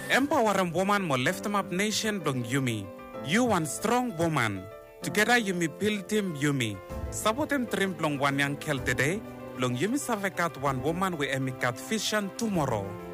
Empower woman mo lift them up nation blong Yumi. You one strong woman. Together Yumi build team Yumi. Sabotem trim blong one young kel today. Blong Yumi savekat one woman we emikat vision tomorrow.